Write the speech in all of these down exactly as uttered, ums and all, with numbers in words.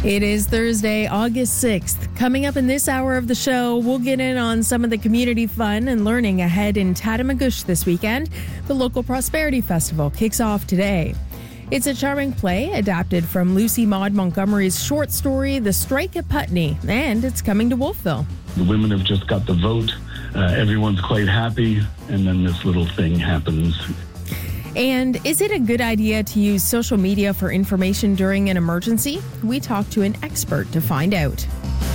It is Thursday, August sixth. Coming up in this hour of the show, we'll get in on some of the community fun and learning ahead in Tatamagouche this weekend. The local Prosperity Festival kicks off today. It's a charming play adapted from Lucy Maud Montgomery's short story, The Strike at Putney, and it's coming to Wolfville. The women have just got the vote. Uh, everyone's quite happy, and then this little thing happens. And is it a good idea to use social media for information during an emergency? We talked to an expert to find out.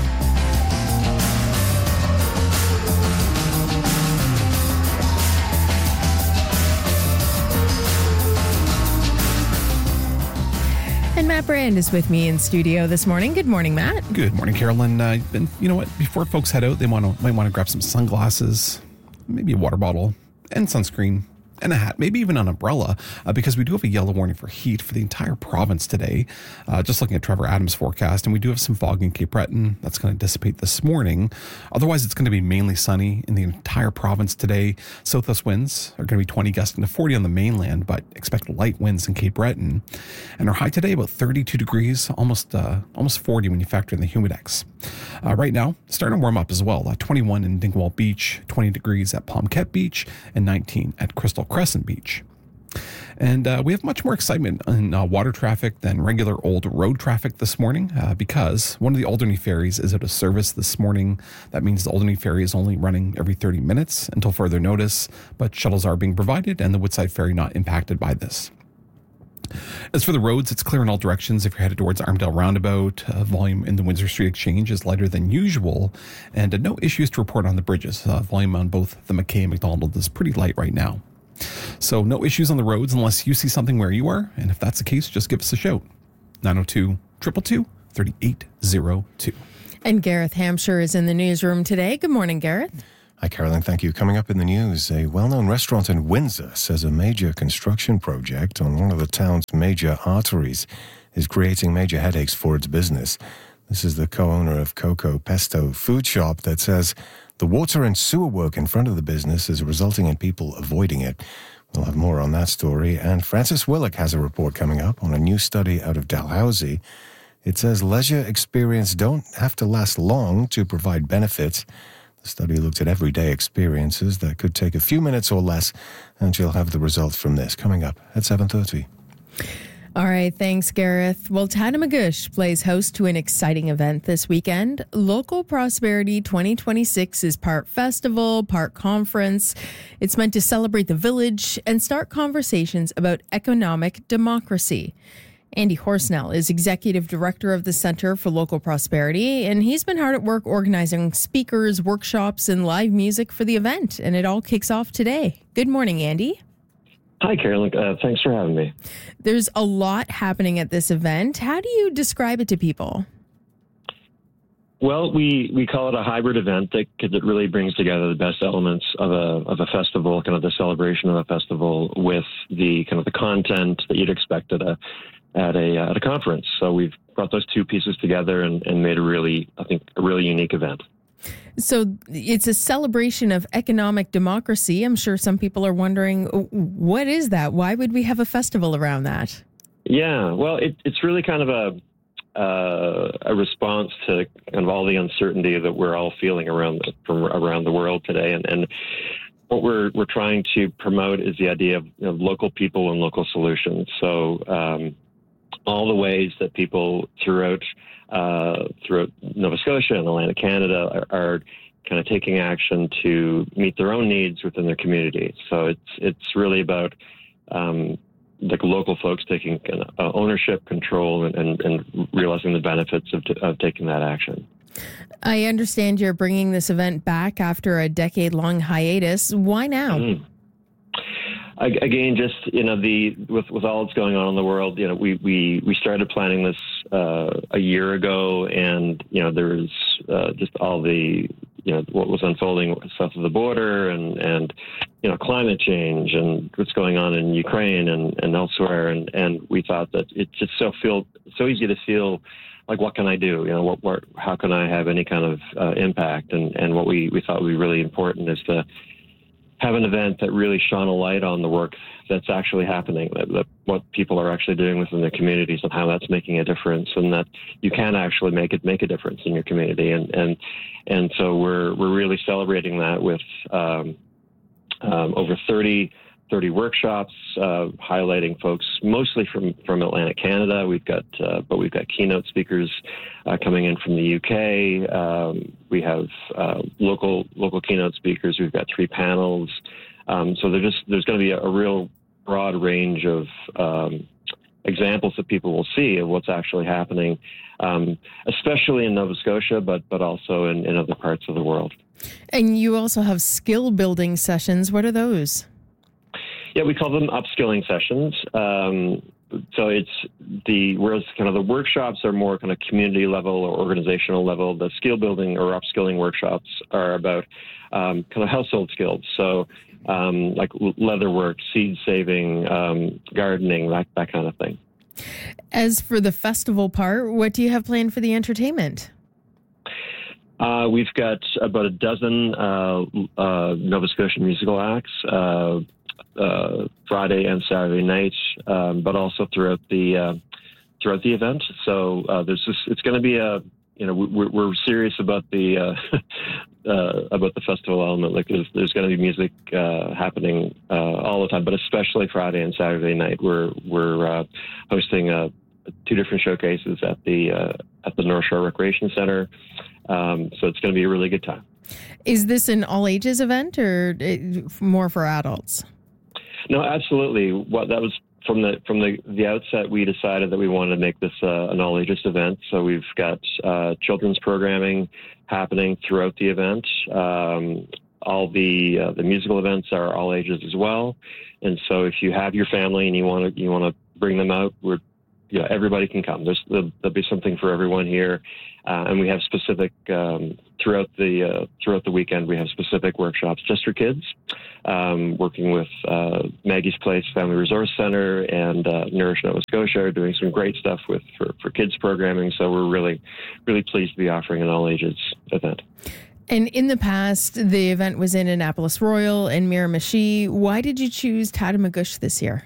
And Matt Brand is with me in studio this morning. Good morning, Matt. Good morning, Carolyn. Uh, and you know what? Before folks head out, they want to might want to grab some sunglasses, maybe a water bottle, and sunscreen, and a hat, maybe even an umbrella, uh, because we do have a yellow warning for heat for the entire province today. Uh, just looking at Trevor Adams' forecast, and we do have some fog in Cape Breton. That's going to dissipate this morning. Otherwise, it's going to be mainly sunny in the entire province today. Southwest winds are going to be twenty, gusting to forty on the mainland, but expect light winds in Cape Breton. And our high today about thirty-two degrees, almost uh, almost forty when you factor in the humidex. Uh, right now, starting to warm up as well. Uh, twenty-one in Dingwall Beach, twenty degrees at Palmquet Beach, and nineteen at Crystal Crescent Beach. And uh, we have much more excitement in uh, water traffic than regular old road traffic this morning uh, because one of the Alderney ferries is out of service this morning. That means the Alderney ferry is only running every thirty minutes until further notice, but shuttles are being provided and the Woodside ferry not impacted by this. As for the roads, it's clear in all directions. If you're headed towards Armdale Roundabout, uh, volume in the Windsor Street Exchange is lighter than usual, and uh, no issues to report on the bridges. Uh, volume on both the McKay and McDonald is pretty light right now. So no issues on the roads unless you see something where you are, and if that's the case, just give us a shout. nine oh two, two two two, three eight oh two. And Gareth Hampshire is in the newsroom today. Good morning, Gareth. Hi, Carolyn. Thank you. Coming up in the news, a well-known restaurant in Windsor says a major construction project on one of the town's major arteries is creating major headaches for its business. This is the co-owner of Coco Pesto Food Shop that says the water and sewer work in front of the business is resulting in people avoiding it. We'll have more on that story. And Francis Willock has a report coming up on a new study out of Dalhousie. It says leisure experience don't have to last long to provide benefits. The study looked at everyday experiences that could take a few minutes or less, and you'll have the results from this coming up at seven thirty. All right, thanks, Gareth. Well, Tatamagouche plays host to an exciting event this weekend. Local Prosperity twenty twenty-six is part festival, part conference. It's meant to celebrate the village and start conversations about economic democracy. Andy Horsnell is Executive Director of the Center for Local Prosperity, and he's been hard at work organizing speakers, workshops, and live music for the event, and it all kicks off today. Good morning, Andy. Hi, Carolyn. Uh, thanks for having me. There's a lot happening at this event. How do you describe it to people? Well, we, we call it a hybrid event because it really brings together the best elements of a of a festival, kind of the celebration of a festival with the kind of the content that you'd expect at a at a at a conference. So we've brought those two pieces together and, and made a really, I think, a really unique event. So it's a celebration of economic democracy. I'm sure some people are wondering, what is that? Why would we have a festival around that? Yeah, well, it, it's really kind of a uh, a response to kind of all the uncertainty that we're all feeling around the, from around the world today, and and what we're we're trying to promote is the idea of, you know, local people and local solutions. So um, all the ways that people throughout uh, throughout Nova Scotia and Atlantic Canada are, are kind of taking action to meet their own needs within their community. So it's it's really about um, like local folks taking kind of, uh, ownership, control, and, and, and realizing the benefits of, t- of taking that action. I understand you're bringing this event back after a decade-long hiatus. Why now? Mm. Again, just, you know, the with, with all that's going on in the world, you know, we, we, we started planning this uh, a year ago, and, you know, there's uh, just all the, you know, what was unfolding south of the border and, and, you know, climate change and what's going on in Ukraine and, and elsewhere. And, and we thought that it's just so feel so easy to feel like, what can I do? You know, what, what how can I have any kind of uh, impact? And, and what we, we thought would be really important is to have an event that really shone a light on the work that's actually happening, that, that what people are actually doing within their communities and how that's making a difference, and that you can actually make it make a difference in your community. And and and so we're we're really celebrating that with um, um, over thirty workshops, uh, highlighting folks mostly from, from Atlantic Canada. We've got, uh, but we've got keynote speakers uh, coming in from the U K. Um, we have uh, local local keynote speakers. We've got three panels. Um, so there's just there's going to be a, a real broad range of um, examples that people will see of what's actually happening, um, especially in Nova Scotia, but but also in, in other parts of the world. And you also have skill building sessions. What are those? Yeah, we call them upskilling sessions. Um, so it's the, whereas kind of the workshops are more kind of community level or organizational level, the skill building or upskilling workshops are about um, kind of household skills. So um, like leather work, seed saving, um, gardening, that, that kind of thing. As for the festival part, what do you have planned for the entertainment? Uh, we've got about a dozen uh, uh, Nova Scotian musical acts, uh, Uh, Friday and Saturday nights, um, but also throughout the uh, throughout the event. So uh, there's just, it's going to be a you know we're, we're serious about the uh, uh, about the festival element. Like there's, there's going to be music uh, happening uh, all the time, but especially Friday and Saturday night. We're we're uh, hosting uh, two different showcases at the uh, at the North Shore Recreation Center. Um, so it's going to be a really good time. Is this an all ages event or more for adults? No, absolutely. What that was from the from the, the outset, we decided that we wanted to make this uh, an all ages event. So we've got uh, children's programming happening throughout the event. Um, all the uh, the musical events are all ages as well. And so if you have your family and you want to you want to bring them out, we're yeah, everybody can come. There's there'll, there'll be something for everyone here, uh, and we have specific um, throughout the uh, throughout the weekend. We have specific workshops just for kids, um, working with uh, Maggie's Place Family Resource Center and uh, Nourish Nova Scotia are doing some great stuff with for, for kids programming. So we're really really pleased to be offering an all ages event. And in the past, the event was in Annapolis Royal and Miramichi. Why did you choose Tatamagouche this year?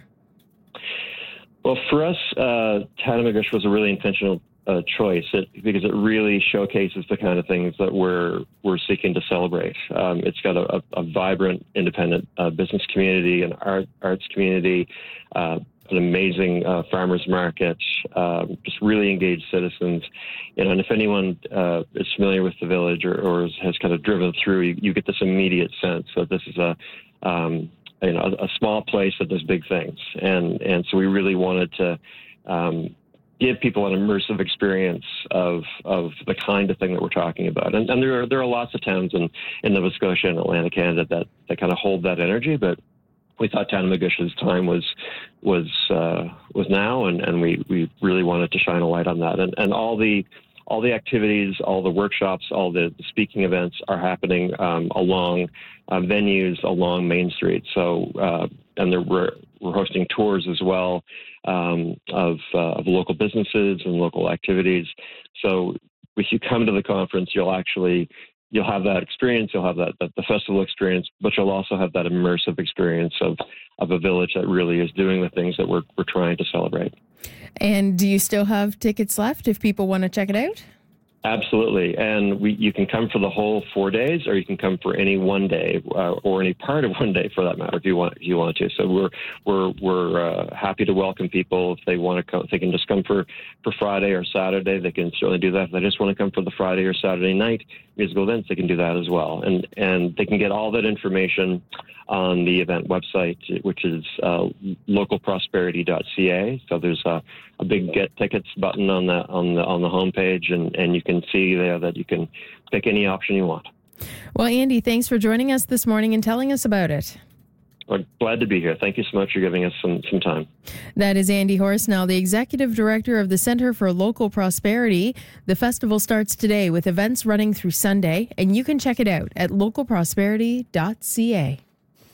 Well, for us, uh, Tatamagouche was a really intentional uh, choice it, because it really showcases the kind of things that we're we're seeking to celebrate. Um, it's got a, a, a vibrant, independent uh, business community, an art arts community, uh, an amazing uh, farmers market, um, just really engaged citizens. You know, and if anyone uh, is familiar with the village or, or has kind of driven through, you, you get this immediate sense that this is a um, you know, a, a small place that does big things. And, and so we really wanted to um, give people an immersive experience of, of the kind of thing that we're talking about. And, and there are, there are lots of towns in, in Nova Scotia and Atlantic Canada that, that kind of hold that energy, but we thought Tatamagouche's time was, was, uh, was now. And, and we, we really wanted to shine a light on that. And, and all the, all the activities, all the workshops, all the speaking events are happening um, along uh, venues along Main Street. So, uh, and there, we're, we're hosting tours as well um, of, uh, of local businesses and local activities. So if you come to the conference, you'll actually, you'll have that experience, you'll have that, that the festival experience, but you'll also have that immersive experience of, of a village that really is doing the things that we're, we're trying to celebrate. And do you still have tickets left if people want to check it out? Absolutely. And we, you can come for the whole four days, or you can come for any one day, uh, or any part of one day for that matter, if you want, if you want to. So we're, we're, we're uh, happy to welcome people. If they want to come, they can just come for, for Friday or Saturday. They can certainly do that. If they just want to come for the Friday or Saturday night musical events, they can do that as well. And, and they can get all that information on the event website, which is uh, local prosperity dot c a. So there's a, a big get tickets button on the on the on the homepage, and, and you can see there that you can pick any option you want. Well, Andy, thanks for joining us this morning and telling us about it. Well, glad to be here. Thank you so much for giving us some, some time. That is Andy Horsnell, the Executive Director of the Center for Local Prosperity. The festival starts today with events running through Sunday, and you can check it out at local prosperity dot c a.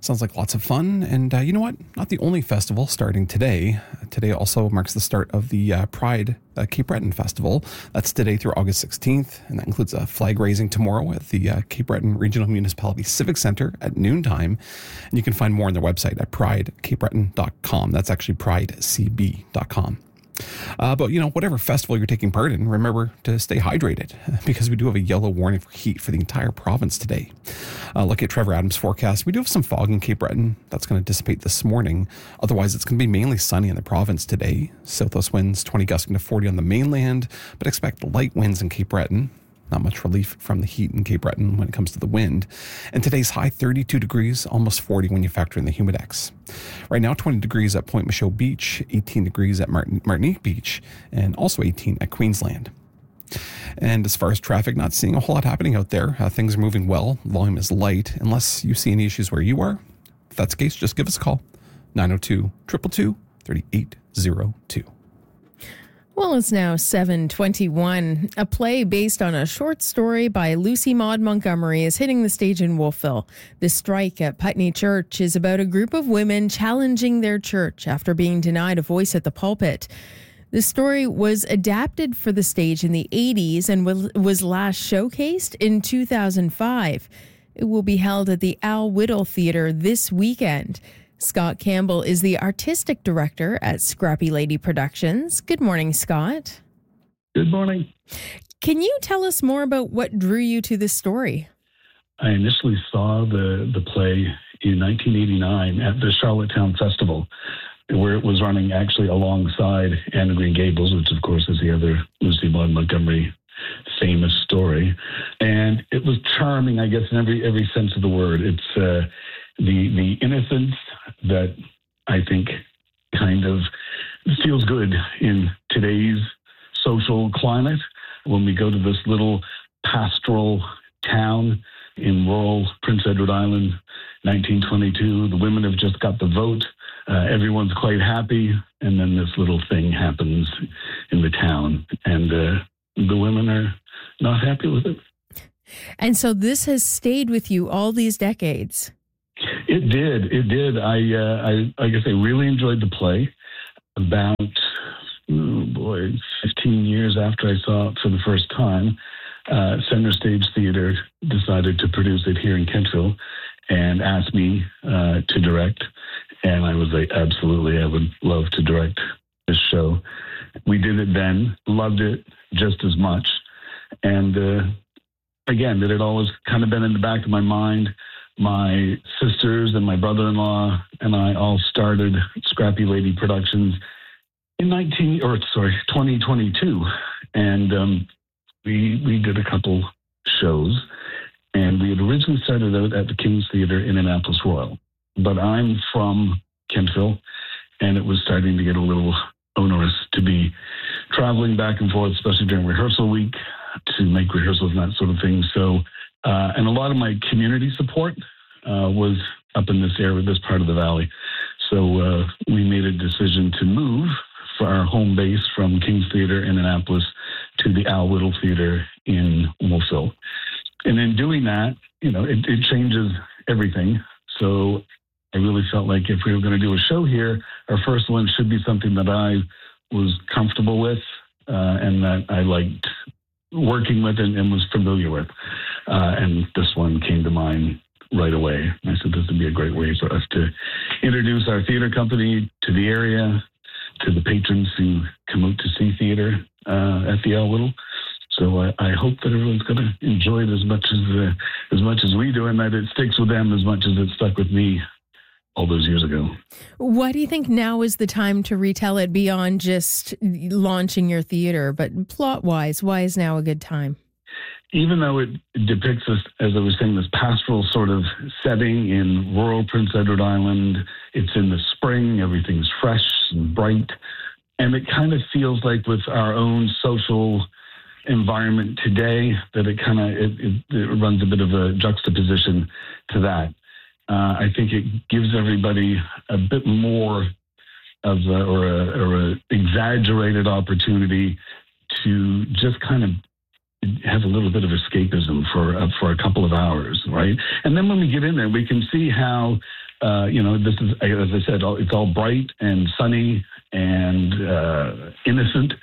Sounds like lots of fun. And uh, you know what? Not the only festival starting today. Today also marks the start of the uh, Pride uh, Cape Breton Festival. That's today through August sixteenth. And that includes a flag raising tomorrow at the uh, Cape Breton Regional Municipality Civic Center at noontime. And you can find more on their website at pride cape breton dot com. That's actually pride c b dot com. Uh, but, you know, whatever festival you're taking part in, remember to stay hydrated because we do have a yellow warning for heat for the entire province today. Uh, look at Trevor Adams' forecast. We do have some fog in Cape Breton. That's going to dissipate this morning. Otherwise, it's going to be mainly sunny in the province today. Southwest winds twenty gusting to forty on the mainland, but expect light winds in Cape Breton. Not much relief from the heat in Cape Breton when it comes to the wind. And today's high thirty-two degrees, almost forty when you factor in the humidex. Right now, twenty degrees at Point Michaud Beach, eighteen degrees at Martin- Martinique Beach, and also eighteen at Queensland. And as far as traffic, not seeing a whole lot happening out there. Uh, things are moving well. Volume is light, unless you see any issues where you are. If that's the case, just give us a call. nine oh two, two two two, three eight zero two. Well, it's now seven twenty-one. A play based on a short story by Lucy Maud Montgomery is hitting the stage in Wolfville. The strike at Putney Church is about a group of women challenging their church after being denied a voice at the pulpit. The story was adapted for the stage in the eighties and was last showcased in two thousand five. It will be held at the Al Whittle Theatre this weekend. Scott Campbell is the artistic director at Scrappy Lady Productions. Good morning, Scott. Good morning. Can you tell us more about what drew you to this story? I initially saw the, the play in nineteen eighty-nine at the Charlottetown Festival, where it was running actually alongside Anne of Green Gables, which of course is the other Lucy Maud Montgomery famous story. And it was charming, I guess, in every every sense of the word. It's uh, the the innocence that I think kind of feels good in today's social climate. When we go to this little pastoral town in rural Prince Edward Island, nineteen twenty-two, the women have just got the vote. Uh, everyone's quite happy. And then this little thing happens in the town. And uh, the women are not happy with it. And so this has stayed with you all these decades. It did. It did. I, uh, I, I guess I really enjoyed the play. About, oh boy, fifteen years after I saw it for the first time, uh, Center Stage Theatre decided to produce it here in Kentville and asked me uh, to direct. And I was like, absolutely, I would love to direct this show. We did it then, loved it just as much. And uh, again, that had always kind of been in the back of my mind. My sisters and my brother-in-law and I all started Scrappy Lady Productions in nineteen or sorry twenty twenty-two, and um, we we did a couple shows, and we had originally started out at the King's Theatre in Annapolis Royal, but I'm from Kentville, and it was starting to get a little onerous to be traveling back and forth, especially during rehearsal week, to make rehearsals and that sort of thing. So. Uh, and a lot of my community support uh, was up in this area, this part of the valley. So uh, we made a decision to move for our home base from King's Theatre in Annapolis to the Al Whittle Theatre in Wolfville. And in doing that, you know, it, it changes everything. So I really felt like if we were going to do a show here, our first one should be something that I was comfortable with uh, and that I liked working with and, and was familiar with. Uh, and this one came to mind right away. I said this would be a great way for us to introduce our theater company to the area, to the patrons who come out to see theater uh, at the Al Whittle. So I, I hope that everyone's going to enjoy it as much as uh, as much as we do, and that it sticks with them as much as it stuck with me all those years ago. What do you think now is the time to retell it beyond just launching your theater, but plot-wise, why is now a good time? Even though it depicts this, as I was saying, this pastoral sort of setting in rural Prince Edward Island, it's in the spring, everything's fresh and bright, and it kind of feels like with our own social environment today that it kind of it, it, it runs a bit of a juxtaposition to that. Uh, I think it gives everybody a bit more of a, or a, or a exaggerated opportunity to just kind of have a little bit of escapism for uh, for a couple of hours, right? And then when we get in there, we can see how uh, you know, this is, as I said, it's all bright and sunny and uh, innocent.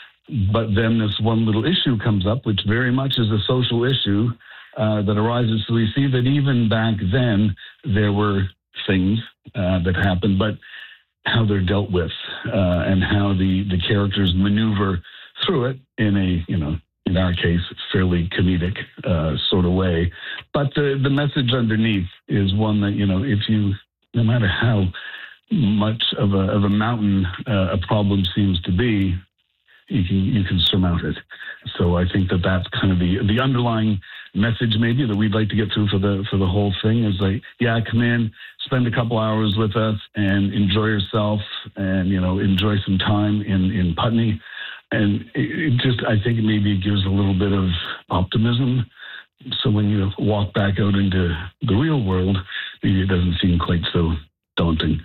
But then this one little issue comes up, which very much is a social issue uh, that arises. So we see that even back then, there were things uh, that happened, but how they're dealt with uh, and how the, the characters maneuver through it in a, you know, in our case, fairly comedic uh, sort of way. But the, the message underneath is one that, you know, if you, no matter how much of a, of a mountain uh, a problem seems to be, you can you can surmount it. So I think that that's kind of the the underlying message maybe that we'd like to get through for the for the whole thing is like, yeah, come in, spend a couple hours with us and enjoy yourself and, you know, enjoy some time in, in Putney. And it, it just, I think maybe it gives a little bit of optimism. So when you walk back out into the real world, maybe it doesn't seem quite so daunting.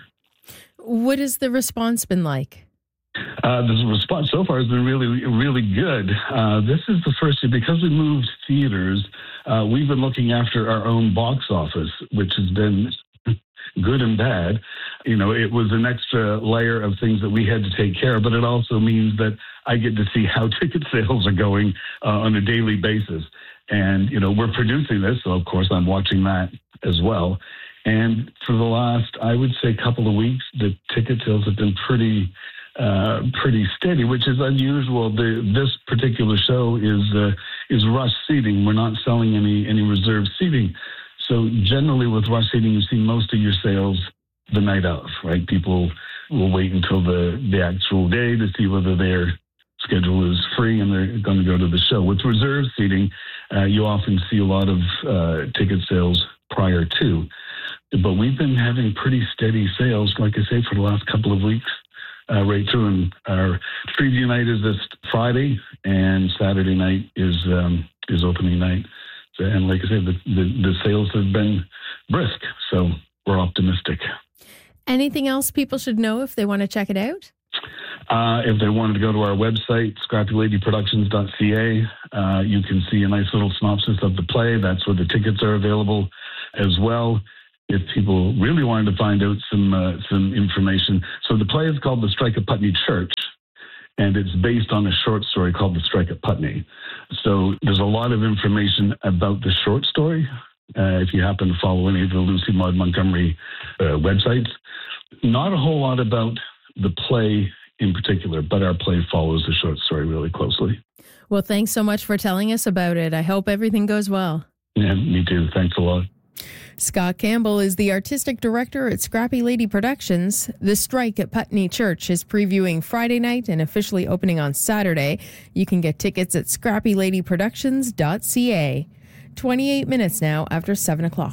What has the response been like? Uh, the response so far has been really, really good. Uh, this is the first year, because we moved theaters, uh, we've been looking after our own box office, which has been good and bad. You know, it was an extra layer of things that we had to take care of, but it also means that I get to see how ticket sales are going uh, on a daily basis. And, you know, we're producing this, so of course I'm watching that as well. And for the last, I would say, couple of weeks, the ticket sales have been pretty Uh, pretty steady, which is unusual. The, this particular show is uh, is rush seating. We're not selling any any reserved seating. So generally with rush seating, you see most of your sales the night of, right? People will wait until the, the actual day to see whether their schedule is free and they're going to go to the show. With reserved seating, uh, you often see a lot of uh, ticket sales prior to. But we've been having pretty steady sales, like I say, for the last couple of weeks. Uh, right through, and our preview night is this Friday, and Saturday night is um, is opening night. So, and like I said, the, the, the sales have been brisk, so we're optimistic. Anything else people should know if they want to check it out? Uh, if they wanted to go to our website, scrappy lady productions dot c a, uh, you can see a nice little synopsis of the play. That's where the tickets are available as well. If people really wanted to find out some uh, some information. So the play is called The Strike at Putney Church, and it's based on a short story called The Strike at Putney. So there's a lot of information about the short story, uh, if you happen to follow any of the Lucy Maud Montgomery uh, websites. Not a whole lot about the play in particular, but our play follows the short story really closely. Well, thanks so much for telling us about it. I hope everything goes well. Yeah, me too. Thanks a lot. Scott Campbell is the artistic director at Scrappy Lady Productions. The Strike at Putney Church is previewing Friday night and officially opening on Saturday. You can get tickets at scrappy lady productions dot c a. twenty-eight minutes now after seven o'clock.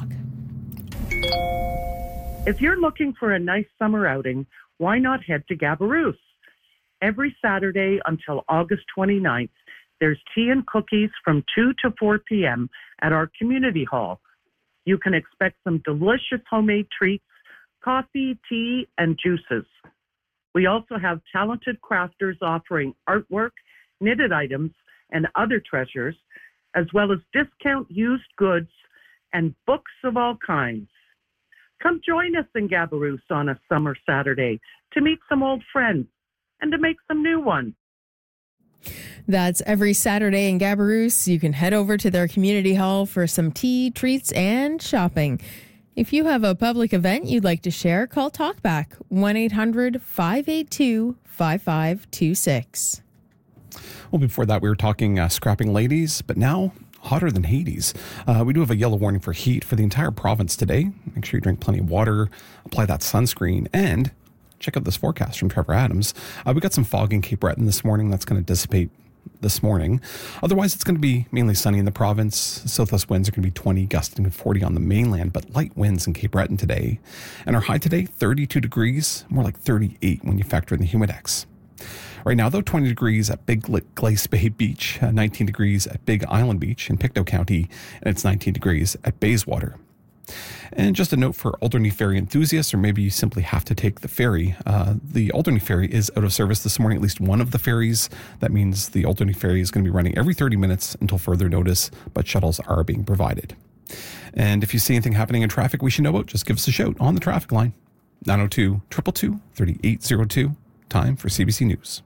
If you're looking for a nice summer outing, why not head to Gabaroos? Every Saturday until August twenty-ninth, there's tea and cookies from two to four p.m. at our community hall. You can expect some delicious homemade treats, coffee, tea, and juices. We also have talented crafters offering artwork, knitted items, and other treasures, as well as discount used goods and books of all kinds. Come join us in Gabaroos on a summer Saturday to meet some old friends and to make some new ones. That's every Saturday in Gabaroos. You can head over to their community hall for some tea, treats, and shopping. If you have a public event you'd like to share, call Talkback, one eight hundred five eight two five five two six. Well, before that, we were talking uh, scrapping ladies, but now hotter than Hades. Uh, we do have a yellow warning for heat for the entire province today. Make sure you drink plenty of water, apply that sunscreen, and check out this forecast from Trevor Adams. Uh, we got some fog in Cape Breton this morning. That's going to dissipate this morning. Otherwise, it's going to be mainly sunny in the province. Southwest winds are going to be twenty, gusting to forty on the mainland, but light winds in Cape Breton today. And our high today, thirty-two degrees, more like thirty-eight when you factor in the humidex. Right now, though, twenty degrees at Big Glace Bay Beach, uh, nineteen degrees at Big Island Beach in Pictou County, and it's nineteen degrees at Bayswater. And just a note for Alderney Ferry enthusiasts, or maybe you simply have to take the ferry. Uh, the Alderney Ferry is out of service this morning, at least one of the ferries. That means the Alderney Ferry is going to be running every thirty minutes until further notice, but shuttles are being provided. And if you see anything happening in traffic we should know about, just give us a shout on the traffic line. nine oh two, two two two, three eight zero two. Time for C B C News.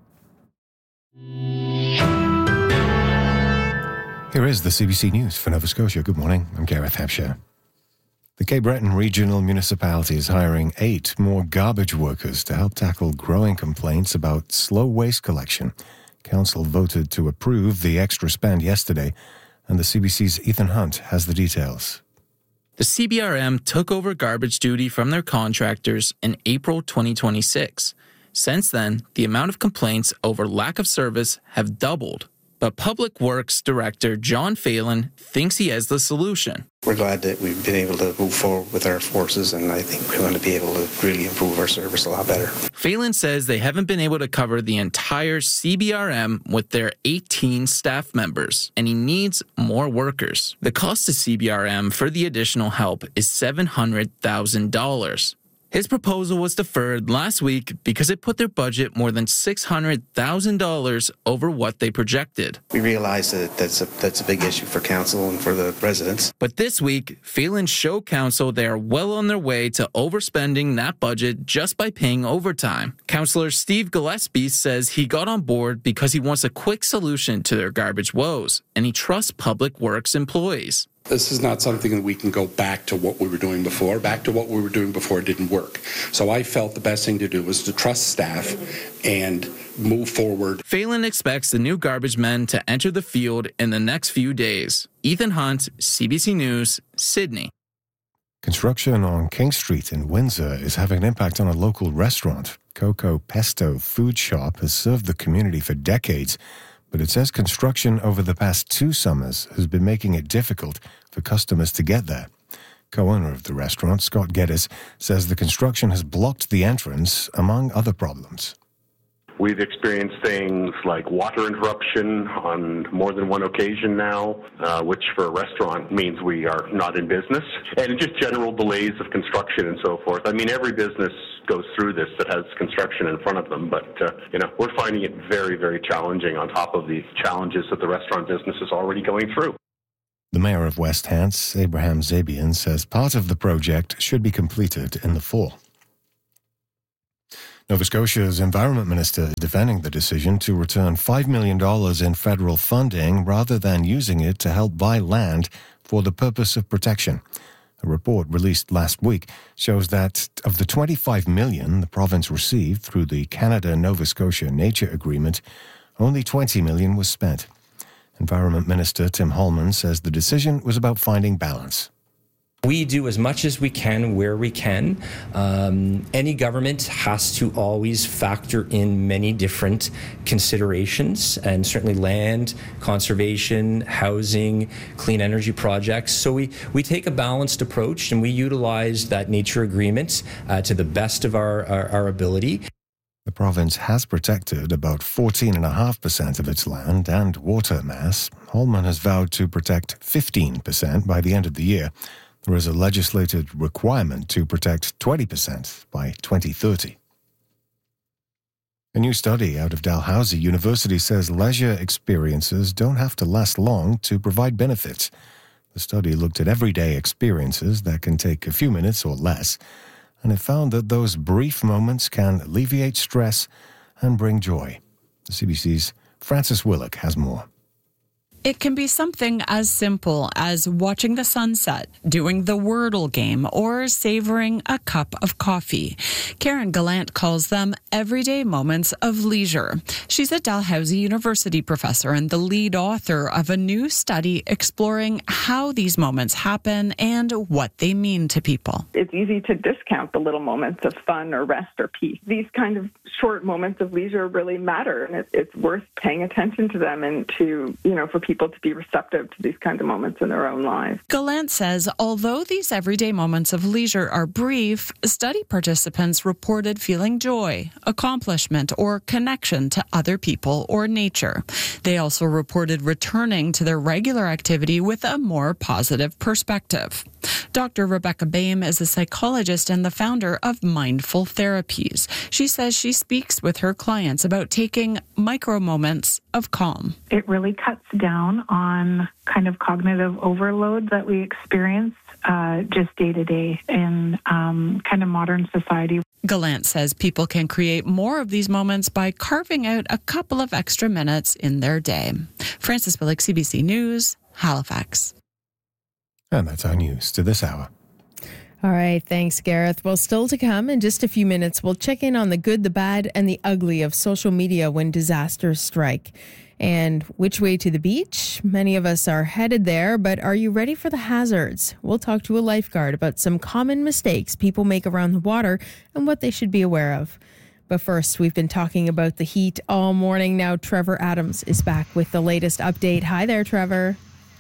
Here is the C B C News for Nova Scotia. Good morning. I'm Gareth Hampshire. The Cape Breton Regional Municipality is hiring eight more garbage workers to help tackle growing complaints about slow waste collection. Council voted to approve the extra spend yesterday, and the C B C's Ethan Hunt has the details. The C B R M took over garbage duty from their contractors in April twenty twenty-six. Since then, the amount of complaints over lack of service have doubled. But Public Works Director John Phelan thinks he has the solution. We're glad that we've been able to move forward with our forces, and I think we're going to be able to really improve our service a lot better. Phelan says they haven't been able to cover the entire C B R M with their eighteen staff members, and he needs more workers. The cost to C B R M for the additional help is seven hundred thousand dollars. His proposal was deferred last week because it put their budget more than six hundred thousand dollars over what they projected. We realize that that's a, that's a big issue for council and for the residents. But this week, Phelan showed council they are well on their way to overspending that budget just by paying overtime. Councillor Steve Gillespie says he got on board because he wants a quick solution to their garbage woes, and he trusts Public Works employees. This is not something that we can go back to what we were doing before. Back to what we were doing before didn't work. So I felt the best thing to do was to trust staff and move forward. Phelan expects the new garbage men to enter the field in the next few days. Ethan Hunt, C B C News, Sydney. Construction on King Street in Windsor is having an impact on a local restaurant. Coco Pesto Food Shop has served the community for decades, but it says construction over the past two summers has been making it difficult for customers to get there. Co-owner of the restaurant, Scott Geddes, says the construction has blocked the entrance, among other problems. We've experienced things like water interruption on more than one occasion now, uh, which for a restaurant means we are not in business, and just general delays of construction and so forth. I mean, every business goes through this that has construction in front of them, but uh, you know, we're finding it very, very challenging on top of the challenges that the restaurant business is already going through. The mayor of West Hants, Abraham Zabian, says part of the project should be completed in the fall. Nova Scotia's Environment Minister defending the decision to return five million dollars in federal funding rather than using it to help buy land for the purpose of protection. A report released last week shows that of the twenty-five million dollars the province received through the Canada-Nova Scotia Nature Agreement, only twenty million dollars was spent. Environment Minister Tim Holman says the decision was about finding balance. We do as much as we can where we can. Um, any government has to always factor in many different considerations, and certainly land, conservation, housing, clean energy projects. So we, we take a balanced approach, and we utilize that nature agreement uh, to the best of our, our, our ability. The province has protected about fourteen point five percent of its land and water mass. Holman has vowed to protect fifteen percent by the end of the year. There is a legislated requirement to protect twenty percent by twenty thirty. A new study out of Dalhousie University says leisure experiences don't have to last long to provide benefits. The study looked at everyday experiences that can take a few minutes or less, and it found that those brief moments can alleviate stress and bring joy. The C B C's Francis Willock has more. It can be something as simple as watching the sunset, doing the Wordle game, or savoring a cup of coffee. Karen Gallant calls them everyday moments of leisure. She's a Dalhousie University professor and the lead author of a new study exploring how these moments happen and what they mean to people. It's easy to discount the little moments of fun or rest or peace. These kind of short moments of leisure really matter, and it, it's worth paying attention to them and to, you know, for people people to be receptive to these kinds of moments in their own lives. Gallant says although these everyday moments of leisure are brief, study participants reported feeling joy, accomplishment, or connection to other people or nature. They also reported returning to their regular activity with a more positive perspective. Doctor Rebecca Boehm is a psychologist and the founder of Mindful Therapies. She says she speaks with her clients about taking micro moments of calm. It really cuts down on kind of cognitive overload that we experience uh, just day to day in um, kind of modern society. Gallant says people can create more of these moments by carving out a couple of extra minutes in their day. Frances Billick, C B C News, Halifax. And that's our news to this hour. All right, thanks, Gareth. Well, still to come in just a few minutes, we'll check in on the good, the bad, and the ugly of social media when disasters strike. And which way to the beach? Many of us are headed there, but are you ready for the hazards? We'll talk to a lifeguard about some common mistakes people make around the water and what they should be aware of. But first, we've been talking about the heat all morning. Now, Trevor Adams is back with the latest update. Hi there, Trevor.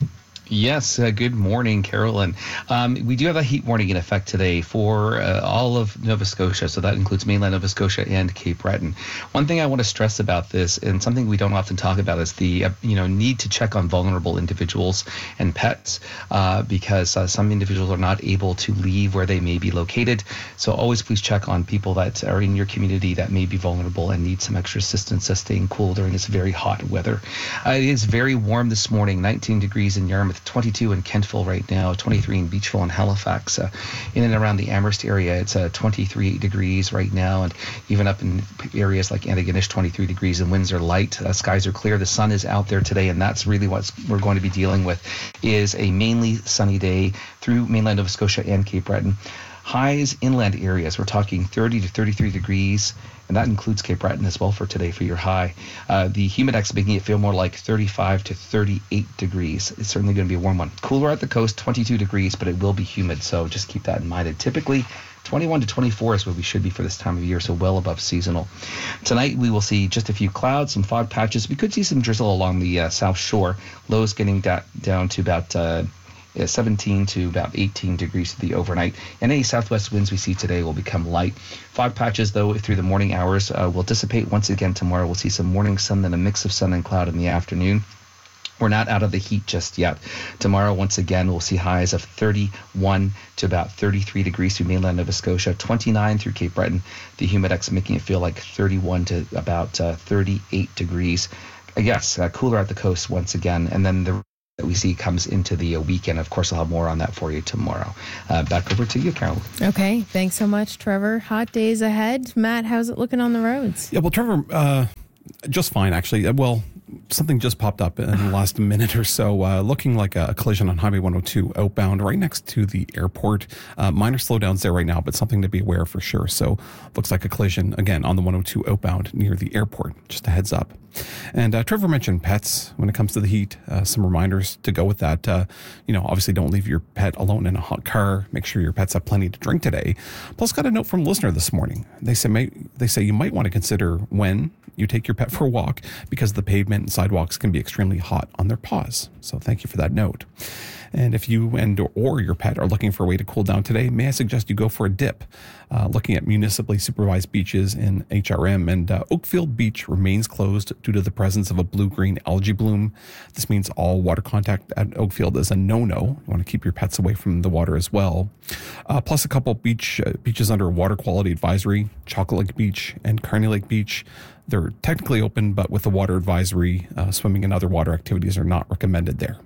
Yes, uh, good morning, Carolyn. Um, we do have a heat warning in effect today for uh, all of Nova Scotia, so that includes mainland Nova Scotia and Cape Breton. One thing I want to stress about this, and something we don't often talk about, is the uh, you know need to check on vulnerable individuals and pets, uh, because uh, some individuals are not able to leave where they may be located. So always please check on people that are in your community that may be vulnerable and need some extra assistance as staying cool during this very hot weather. Uh, it is very warm this morning, nineteen degrees in Yarmouth, twenty-two in Kentville right now, twenty-three in Beachville and Halifax. Uh, in and around the Amherst area, it's uh, twenty-three degrees right now, and even up in areas like Antigonish, twenty-three degrees, and winds are light. Uh, skies are clear. The sun is out there today, and that's really what we're going to be dealing with, is a mainly sunny day through mainland Nova Scotia and Cape Breton. Highs inland areas, we're talking thirty to thirty-three degrees, and that includes Cape Breton as well for today for your high. Uh, the humidex making it feel more like thirty-five to thirty-eight degrees. It's certainly going to be a warm one. Cooler at the coast, twenty-two degrees, but it will be humid, so just keep that in mind. And typically, twenty-one to twenty-four is where we should be for this time of year, so well above seasonal. Tonight, we will see just a few clouds, some fog patches. We could see some drizzle along the uh, south shore. Lows getting da- down to about Uh, seventeen to about eighteen degrees for the overnight, and any southwest winds we see today will become light. Fog patches, though, through the morning hours uh, will dissipate once again tomorrow. We'll see some morning sun, then a mix of sun and cloud in the afternoon. We're not out of the heat just yet. Tomorrow, once again, we'll see highs of thirty-one to about thirty-three degrees through mainland Nova Scotia, twenty-nine through Cape Breton. The humidex making it feel like thirty-one to about uh, thirty-eight degrees. I guess uh, cooler at the coast once again, and then the that we see comes into the uh, weekend. Of course, I'll have more on that for you tomorrow. Uh, back over to you, Carol. Okay, thanks so much, Trevor. Hot days ahead. Matt, how's it looking on the roads? Yeah, well, Trevor, uh, just fine, actually. Well, something just popped up in the last minute or so, uh, looking like a collision on Highway one oh two outbound right next to the airport. Uh, minor slowdowns there right now, but something to be aware of for sure. So looks like a collision, again, on the one oh two outbound near the airport. Just a heads up. And uh, Trevor mentioned pets when it comes to the heat. Uh, some reminders to go with that. Uh, you know, obviously don't leave your pet alone in a hot car. Make sure your pets have plenty to drink today. Plus, got a note from a listener this morning. They say may, they say you might want to consider when you take your pet for a walk, because the pavement and sidewalks can be extremely hot on their paws. So thank you for that note. And if you and or your pet are looking for a way to cool down today, may I suggest you go for a dip, uh, looking at municipally supervised beaches in H R M. And uh, Oakfield Beach remains closed due to the presence of a blue-green algae bloom. This means all water contact at Oakfield is a no-no. You want to keep your pets away from the water as well. Uh, plus a couple beach uh, beaches under water quality advisory, Chocolate Lake Beach and Kearney Lake Beach. They're technically open, but with the water advisory, uh, swimming and other water activities are not recommended there.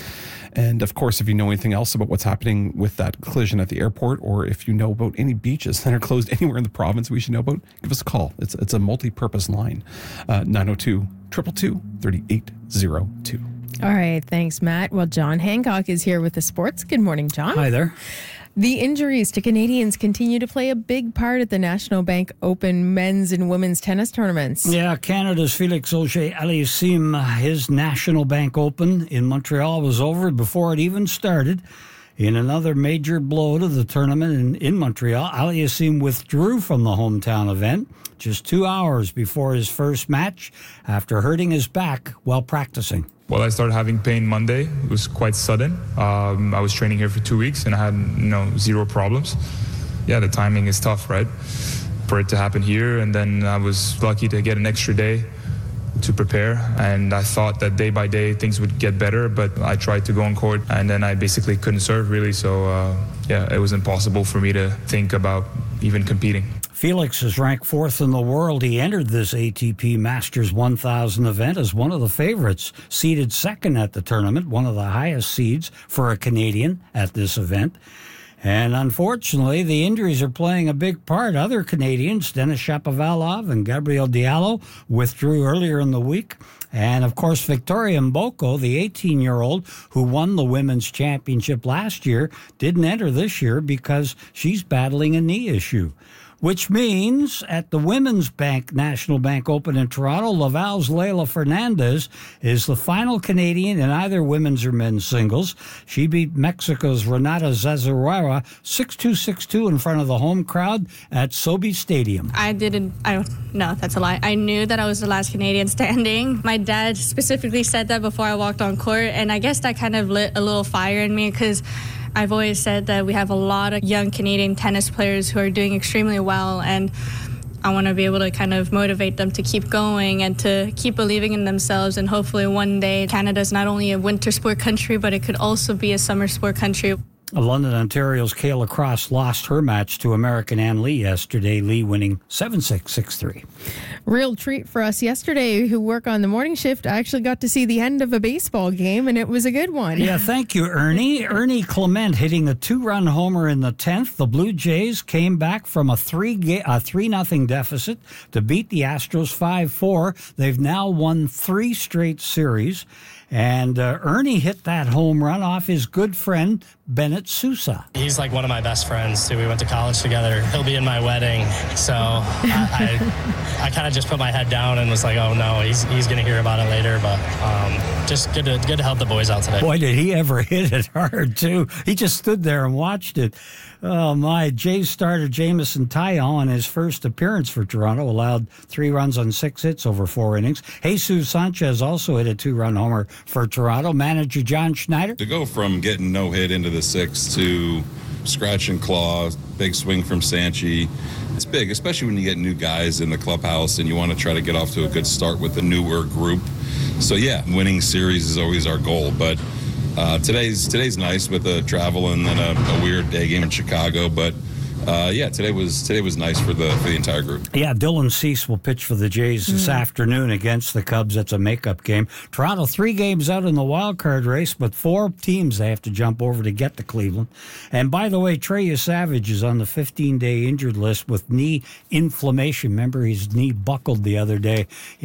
And of course, if you know anything else about what's happening with that collision at the airport, or if you know about any beaches that are closed anywhere in the province we should know about, give us a call. It's it's a multi-purpose line, uh, nine oh two, two two two, three eight oh two. All right, thanks, Matt. Well, John Hancock is here with the sports. Good morning, John. Hi there. The injuries to Canadians continue to play a big part at the National Bank Open men's and women's tennis tournaments. Yeah, Canada's Felix Auger-Aliassime, his National Bank Open in Montreal was over before it even started. In another major blow to the tournament in, in Montreal, Aliassime withdrew from the hometown event just two hours before his first match after hurting his back while practicing. Well, I started having pain Monday. It was quite sudden. Um, I was training here for two weeks and I had, you know, zero problems. Yeah, the timing is tough, right? For it to happen here, and then I was lucky to get an extra day to prepare. And I thought that day by day things would get better, but I tried to go on court and then I basically couldn't serve really. So uh, yeah, it was impossible for me to think about even competing. Felix is ranked fourth in the world. He entered this A T P Masters one thousand event as one of the favorites, seeded second at the tournament, one of the highest seeds for a Canadian at this event. And unfortunately, the injuries are playing a big part. Other Canadians, Denis Shapovalov and Gabriel Diallo, withdrew earlier in the week. And, of course, Victoria Mboko, the eighteen-year-old who won the women's championship last year, didn't enter this year because she's battling a knee issue. Which means at the Women's Bank National Bank Open in Toronto, Laval's Leylah Fernandez is the final Canadian in either women's or men's singles. She beat Mexico's Renata Zazuera six two, six two in front of the home crowd at Sobe Stadium. I didn't, I don't, no, that's a lie. I knew that I was the last Canadian standing. My dad specifically said that before I walked on court, and I guess that kind of lit a little fire in me because I've always said that we have a lot of young Canadian tennis players who are doing extremely well, and I want to be able to kind of motivate them to keep going and to keep believing in themselves, and hopefully one day Canada's not only a winter sport country, but it could also be a summer sport country. London, Ontario's Kayla Cross lost her match to American Ann Lee yesterday, Lee winning seven six, six three. Real treat for us yesterday who work on the morning shift. I actually got to see the end of a baseball game, and it was a good one. Yeah, thank you, Ernie. Ernie Clement hitting a two-run homer in the tenth. The Blue Jays came back from a three ga- a three nothing deficit to beat the Astros five four. They've now won three straight series. And uh, Ernie hit that home run off his good friend, Bennett Sousa. He's like one of my best friends, too. We went to college together. He'll be in my wedding. So I, I, I kind of just put my head down and was like, oh, no, he's he's going to hear about it later. But um, just good to, good to help the boys out today. Boy, did he ever hit it hard, too. He just stood there and watched it. Oh, my. Jays starter Jameson Taillon, in his first appearance for Toronto, allowed three runs on six hits over four innings. Jesus Sanchez also hit a two-run homer for Toronto. Manager John Schneider. To go from getting no hit into the sixth to scratch and claw, big swing from Sanchi, it's big, especially when you get new guys in the clubhouse and you want to try to get off to a good start with the newer group. So, yeah, winning series is always our goal, but Uh, today's today's nice with the travel and then a, a weird day game in Chicago, but uh, yeah, today was today was nice for the for the entire group. Yeah, Dylan Cease will pitch for the Jays this mm. afternoon against the Cubs. That's a makeup game. Toronto three games out in the wild card race, but four teams they have to jump over to get to Cleveland. And by the way, Trey Savage is on the fifteen-day injured list with knee inflammation. Remember, his knee buckled the other day.